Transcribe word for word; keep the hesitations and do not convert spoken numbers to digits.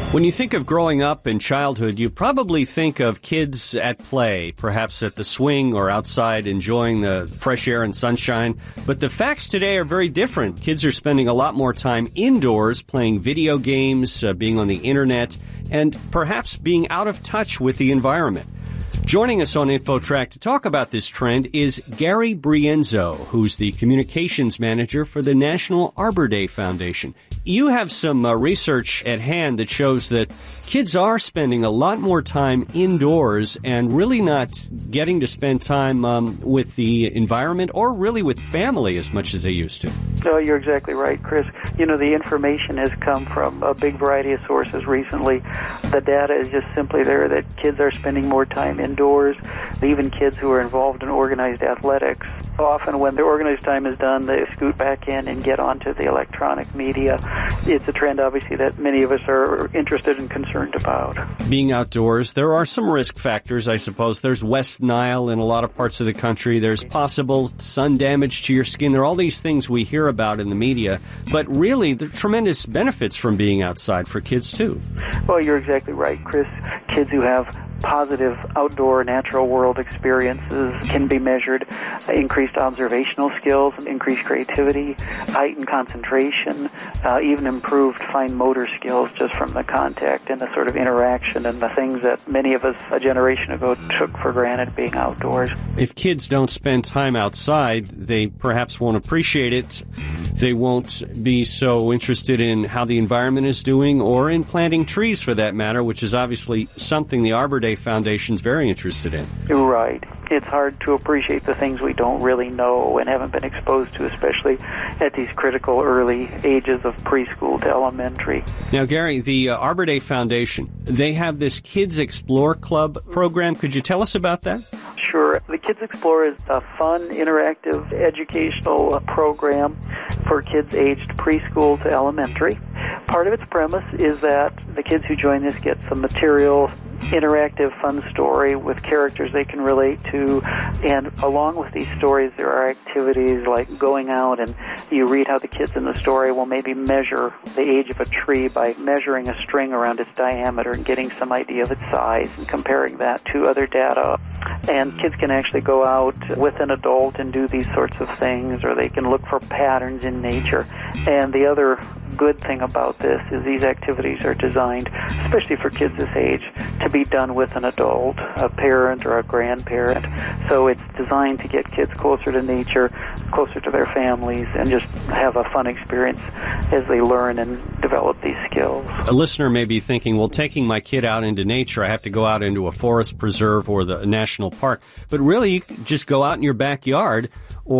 When you think of growing up in childhood, you probably think of kids at play, perhaps at the swing or outside enjoying the fresh air and sunshine. But the facts today are very different. Kids are spending a lot more time indoors playing video games, uh, being on the internet, and perhaps being out of touch with the environment. Joining us on InfoTrack to talk about this trend is Gary Brienzo, who's the communications manager for the National Arbor Day Foundation. You have some uh, research at hand that shows that kids are spending a lot more time indoors and really not getting to spend time um, with the environment or really with family as much as they used to. No, you're exactly right, Chris. You know, the information has come from a big variety of sources recently. The data is just simply there that kids are spending more time indoors. Even kids who are involved in organized athletics, often when their organized time is done, they scoot back in and get onto the electronic media. It's a trend, obviously, that many of us are interested and concerned about. Being outdoors, there are some risk factors, I suppose. There's West Nile in a lot of parts of the country. There's possible sun damage to your skin. There are all these things we hear about in the media. But really, there are tremendous benefits from being outside for kids, too. Well, you're exactly right, Chris. Kids who have positive outdoor natural world experiences can be measured. Increased observational skills, increased creativity, heightened concentration, uh, even improved fine motor skills just from the contact and the sort of interaction and the things that many of us a generation ago took for granted being outdoors. If kids don't spend time outside, they perhaps won't appreciate it. They won't be so interested in how the environment is doing or in planting trees for that matter, which is obviously something the Arbor Day Foundation's very interested in. You're right. It's hard to appreciate the things we don't really know and haven't been exposed to, especially at these critical early ages of preschool to elementary. Now, Gary, the uh, Arbor Day Foundation, they have this Kids Explore Club program. Could you tell us about that? Sure. The Kids Explore is a fun, interactive, educational uh, program for kids aged preschool to elementary. Part of its premise is that the kids who join this get some material, interactive, fun story with characters they can relate to, and along with these stories there are activities like going out and you read how the kids in the story will maybe measure the age of a tree by measuring a string around its diameter and getting some idea of its size and comparing that to other data. And kids can actually go out with an adult and do these sorts of things, or they can look for patterns in nature. And the other good thing about this is these activities are designed, especially for kids this age, to be done with an adult, a parent or a grandparent. So it's designed to get kids closer to nature, closer to their families, and just have a fun experience as they learn and develop these skills. A listener may be thinking, well, taking my kid out into nature, I have to go out into a forest preserve or the national park. But really, you can just go out in your backyard